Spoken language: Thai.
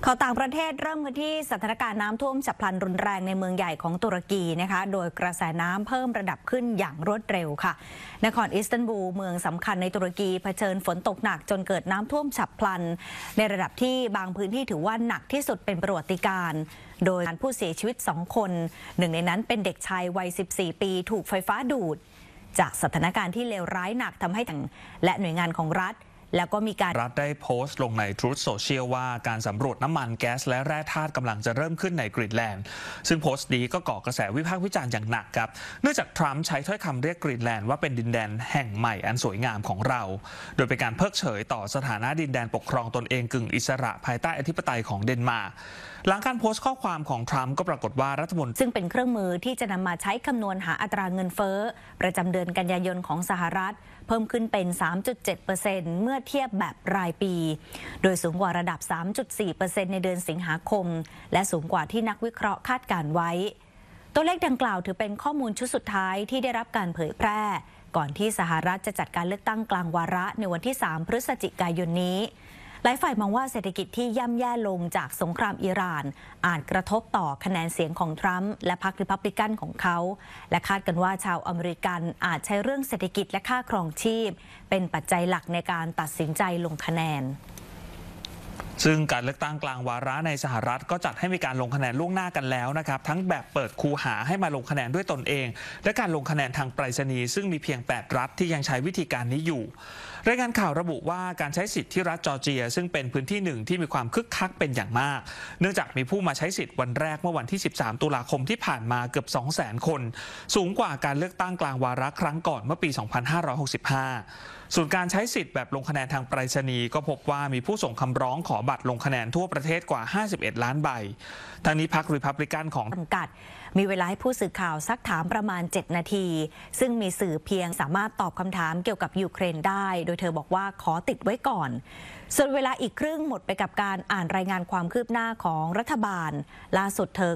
ข่าวต่างประเทศเริ่มกันที่สถานการณ์น้ำท่วมฉับพลันรุนแรงในเมืองใหญ่ของตุรกีนะคะโดยกระแสน้ำเพิ่มระดับขึ้นอย่างรวดเร็วค่ะนครอิสตันบูลเมืองสำคัญในตุรกีเผชิญฝนตกหนักจนเกิดน้ำท่วมฉับพลันในระดับที่บางพื้นที่ถือว่าหนักที่สุดเป็นประวัติการณ์โดยผู้เสียชีวิต2 คนหนึ่งในนั้นเป็นเด็กชายวัย14 ปีถูกไฟฟ้าดูดจากสถานการณ์ที่เลวร้ายหนักทำให้และหน่วยงานของรัฐแล้วก็มีการรัฐได้โพสต์ลงใน Truth Social ว่าการสำรวจน้ำมันแก๊สและแร่ธาตุกำลังจะเริ่มขึ้นในกรีนแลนด์ซึ่งโพสต์นี้ก็ก่อกระแสวิพากษ์วิจารณ์อย่างหนักครับเนื่องจากทรัมป์ใช้ถ้อยคำเรียกกรีนแลนด์ว่าเป็นดินแดนแห่งใหม่อันสวยงามของเราโดยเป็นการเพิกเฉยต่อสถานะดินแดนปกครองตนเองกึ่งอิสระภายใต้อธิปไตยของเดนมาร์กหลังการโพสต์ข้อความของทรัมป์ก็ปรากฏว่ารัฐมนตรีซึ่งเป็นเครื่องมือที่จะนำมาใช้คำนวณหาอัตราเงินเฟ้อประจำเดือนกันยายนของสหรัฐเพิ่มขึ้นเป็น 3.7% เมื่อเทียบแบบรายปีโดยสูงกว่าระดับ 3.4% ในเดือนสิงหาคมและสูงกว่าที่นักวิเคราะห์คาดการไว้ตัวเลขดังกล่าวถือเป็นข้อมูลชุดสุดท้ายที่ได้รับการเผยแพร่ก่อนที่สหรัฐจะจัดการเลือกตั้งกลางวาระในวันที่ 3 พฤศจิกายนนี้หลายฝ่ายมองว่าเศรษฐกิจที่ย่ำแย่ลงจากสงครามอิหร่านอาจกระทบต่อคะแนนเสียงของทรัมป์และพรรคริพับลิกันของเขาและคาดกันว่าชาวอเมริกันอาจใช้เรื่องเศรษฐกิจและค่าครองชีพเป็นปัจจัยหลักในการตัดสินใจลงคะแนนซึ่งการเลือกตั้งกลางวาระในสหรัฐก็จัดให้มีการลงคะแนนล่วงหน้ากันแล้วนะครับทั้งแบบเปิดคูหาให้มาลงคะแนนด้วยตนเองและการลงคะแนนทางไปรษณีย์ซึ่งมีเพียง8 รัฐที่ยังใช้วิธีการนี้อยู่รายงานข่าวระบุว่าการใช้สิทธิ์ที่รัฐจอร์เจียซึ่งเป็นพื้นที่หนึ่งที่มีความคึกคักเป็นอย่างมากเนื่องจากมีผู้มาใช้สิทธิ์วันแรกเมื่อวันที่13 ตุลาคมที่ผ่านมาเกือบ 200,000 คนสูงกว่าการเลือกตั้งกลางวาระครั้งก่อนเมื่อปี 2565ส่วนการใช้สิทธิ์แบบลงคะแนนทางไปรษณีย์ก็พบว่ามีผู้ส่งคำร้องขอบัตรลงคะแนนทั่วประเทศกว่า51 ล้านใบทางนี้พรรครีพับลิกันของจำกัดมีเวลาให้ผู้สื่อข่าวซักถามประมาณ7 นาทีซึ่งมีสื่อเพียงสามารถตอบคำถามเกี่ยวกับยูเครนได้โดยเธอบอกว่าขอติดไว้ก่อนส่วนเวลาอีกครึ่งหมดไปกับการอ่านรายงานความคืบหน้าของรัฐบาลล่าสุดเธอ